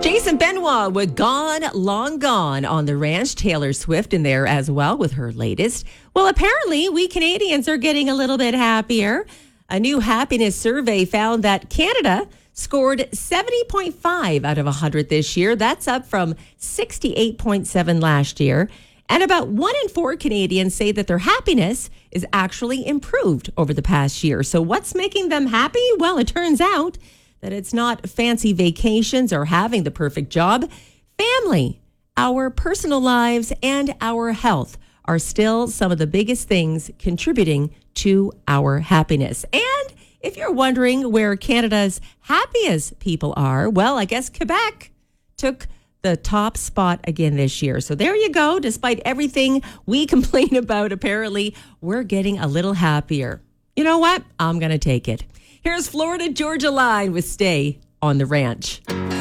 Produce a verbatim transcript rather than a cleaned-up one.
Jason Benoit with Gone, Long Gone on the ranch. Taylor Swift in there as well with her latest. Well, apparently we Canadians are getting a little bit happier. A new happiness survey found that Canada scored seventy point five out of one hundred this year. That's up from sixty-eight point seven last year. And about one in four Canadians say that their happiness is actually improved over the past year. So what's making them happy? Well, it turns out that it's not fancy vacations or having the perfect job. Family, our personal lives, and our health are still some of the biggest things contributing to our happiness. And if you're wondering where Canada's happiest people are, well, I guess Quebec took the top spot again this year. So there you go. Despite everything we complain about, apparently, we're getting a little happier. You know what? I'm going to take it. Here's Florida Georgia Line with Stay on the Ranch.